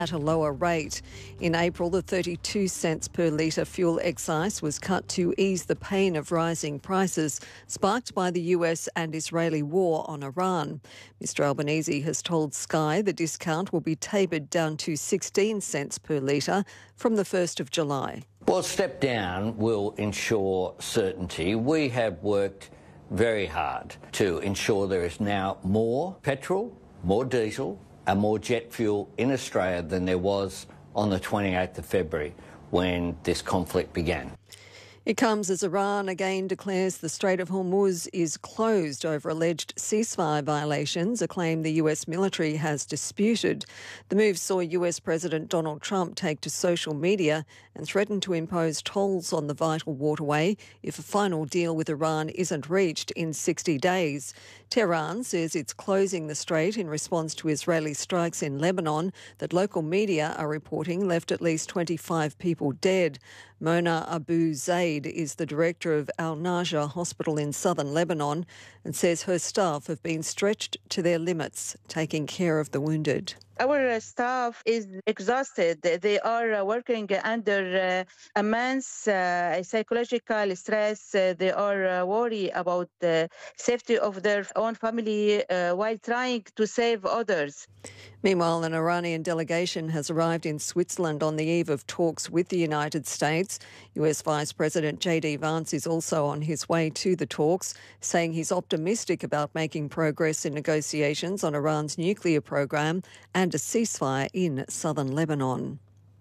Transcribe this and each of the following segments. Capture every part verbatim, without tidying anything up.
at a lower rate. In April, the thirty-two cents per litre fuel excise was cut to ease the pain of rising prices sparked by the U S and Israeli war on Iran. Mister Albanese has told Sky the discount will be tapered down to sixteen cents per litre from the first of July. Well, a step down will ensure certainty. We have worked very hard to ensure there is now more petrol, more diesel and more jet fuel in Australia than there was on the twenty-eighth of February when this conflict began. It comes as Iran again declares the Strait of Hormuz is closed over alleged ceasefire violations, a claim the U S military has disputed. The move saw U S President Donald Trump take to social media and threaten to impose tolls on the vital waterway if a final deal with Iran isn't reached in sixty days. Tehran says it's closing the strait in response to Israeli strikes in Lebanon that local media are reporting left at least twenty-five people dead. Mona Abu Zaid is the director of Al-Najah Hospital in southern Lebanon and says her staff have been stretched to their limits, taking care of the wounded. Our staff is exhausted. They are working under uh, immense uh, psychological stress. Uh, they are uh, worried about the safety of their own family uh, while trying to save others. Meanwhile, an Iranian delegation has arrived in Switzerland on the eve of talks with the United States. U S Vice President J D Vance is also on his way to the talks, saying he's optimistic about making progress in negotiations on Iran's nuclear program and a ceasefire in southern Lebanon.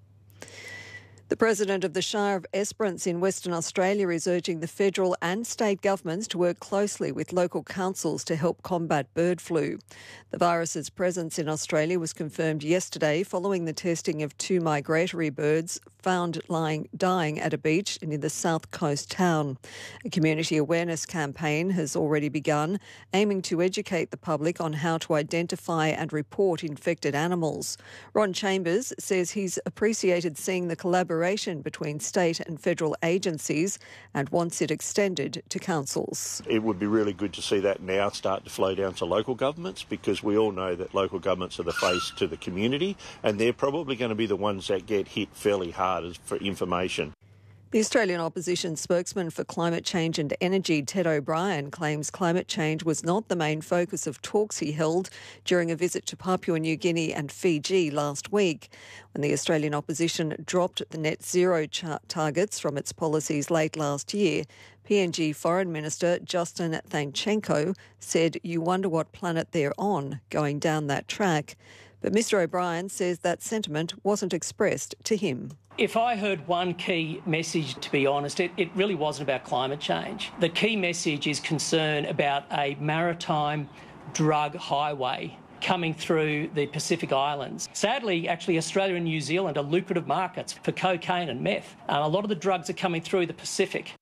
The President of the Shire of Esperance in Western Australia is urging the federal and state governments to work closely with local councils to help combat bird flu. The virus's presence in Australia was confirmed yesterday following the testing of two migratory birds found lying dying at a beach near the south coast town. A community awareness campaign has already begun, aiming to educate the public on how to identify and report infected animals. Ron Chambers says he's appreciated seeing the collaboration between state and federal agencies and wants it extended to councils. It would be really good to see that now start to flow down to local governments, because we all know that local governments are the face to the community and they're probably going to be the ones that get hit fairly hard for information. The Australian opposition spokesman for climate change and energy, Ted O'Brien, claims climate change was not the main focus of talks he held during a visit to Papua New Guinea and Fiji last week. When the Australian opposition dropped the net zero char- targets from its policies late last year, P N G Foreign Minister Justin Thanchenko said, "You wonder what planet they're on going down that track." But Mr O'Brien says that sentiment wasn't expressed to him. If I heard one key message, to be honest, it, it really wasn't about climate change. The key message is concern about a maritime drug highway coming through the Pacific Islands. Sadly, actually, Australia and New Zealand are lucrative markets for cocaine and meth. Um, a lot of the drugs are coming through the Pacific.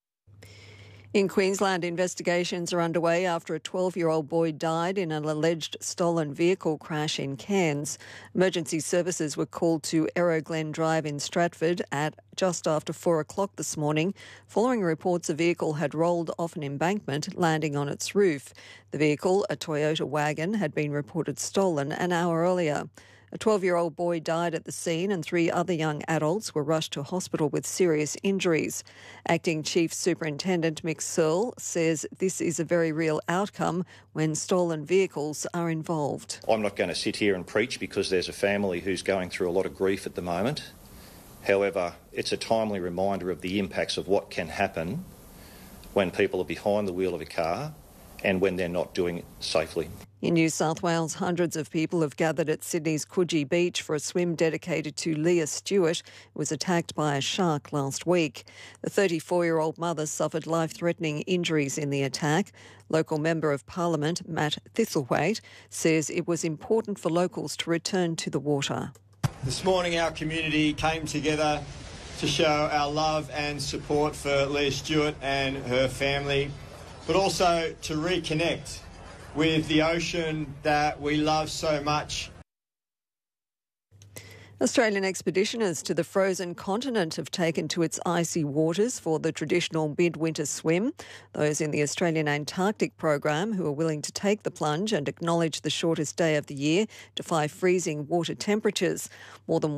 In Queensland, investigations are underway after a twelve-year-old boy died in an alleged stolen vehicle crash in Cairns. Emergency services were called to Arrow Glen Drive in Stratford at just after four o'clock this morning, following reports a vehicle had rolled off an embankment, landing on its roof. The vehicle, a Toyota wagon, had been reported stolen an hour earlier. A twelve-year-old boy died at the scene and three other young adults were rushed to hospital with serious injuries. Acting Chief Superintendent Mick Searle says this is a very real outcome when stolen vehicles are involved. I'm not going to sit here and preach because there's a family who's going through a lot of grief at the moment. However, it's a timely reminder of the impacts of what can happen when people are behind the wheel of a car and when they're not doing it safely. In New South Wales, hundreds of people have gathered at Sydney's Coogee Beach for a swim dedicated to Leah Stewart, who was attacked by a shark last week. The thirty-four-year-old mother suffered life-threatening injuries in the attack. Local Member of Parliament Matt Thistlethwaite says it was important for locals to return to the water. This morning our community came together to show our love and support for Leah Stewart and her family, but also to reconnect with the ocean that we love so much. Australian expeditioners to the frozen continent have taken to its icy waters for the traditional midwinter swim. Those in the Australian Antarctic program who are willing to take the plunge and acknowledge the shortest day of the year defy freezing water temperatures. More than